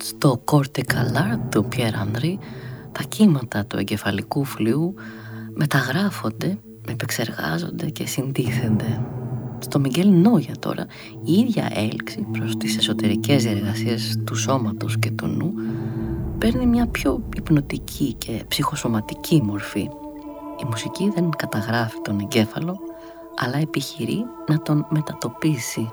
στο cortical art του Pierre Henry, τα κύματα του εγκεφαλικού φλοιού μεταγράφονται, επεξεργάζονται και συντίθενται. Στο Μιγγέλ Νόγια τώρα η ίδια έλξη προς τις εσωτερικές διεργασίες του σώματος και του νου παίρνει μια πιο υπνοτική και ψυχοσωματική μορφή. Η μουσική δεν καταγράφει τον εγκέφαλο, αλλά επιχειρεί να τον μετατοπίσει.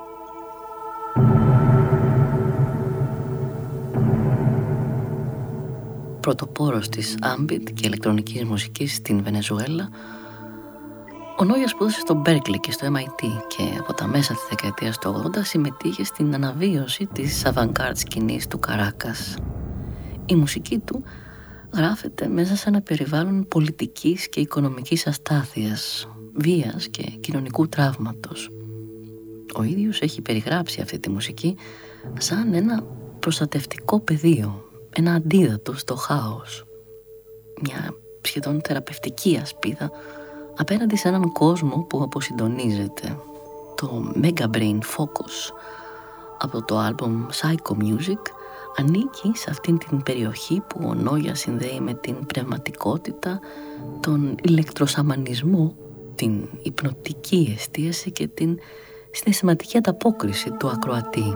Πρωτοπόρος της ambient και ηλεκτρονικής μουσικής στην Βενεζουέλα, ο Νόγια σπούδασε στο Berkeley και στο MIT και από τα μέσα της δεκαετίας του 80 συμμετείχε στην αναβίωση της avant-garde σκηνής του Καράκας. Η μουσική του γράφεται μέσα σε ένα περιβάλλον πολιτικής και οικονομικής αστάθειας, βίας και κοινωνικού τραύματος. Ο ίδιος έχει περιγράψει αυτή τη μουσική σαν ένα προστατευτικό πεδίο, ένα αντίδοτο στο χάος, μια σχεδόν θεραπευτική ασπίδα απέναντι σε έναν κόσμο που αποσυντονίζεται. Το Mega Brain Focus από το άλμπομ Psycho Music ανήκει σε αυτήν την περιοχή που ο Νόγια συνδέει με την πνευματικότητα, τον ηλεκτροσαμανισμό, την υπνοτική εστίαση και την συναισθηματική ανταπόκριση του ακροατή.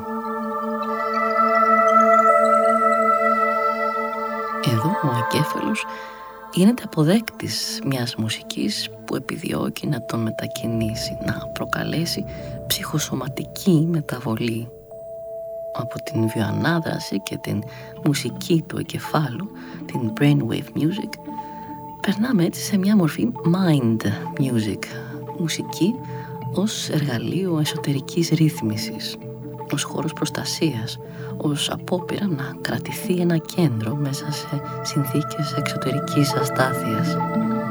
Εδώ ο εγκέφαλος γίνεται αποδέκτης μιας μουσικής που επιδιώκει να τον μετακινήσει, να προκαλέσει ψυχοσωματική μεταβολή. Από την βιοανάδραση και την μουσική του εγκεφάλου, την brainwave music, περνάμε έτσι σε μια μορφή mind music, μουσική ως εργαλείο εσωτερικής ρύθμισης, ως χώρος προστασίας, ως απόπειρα να κρατηθεί ένα κέντρο μέσα σε συνθήκες εξωτερικής αστάθειας.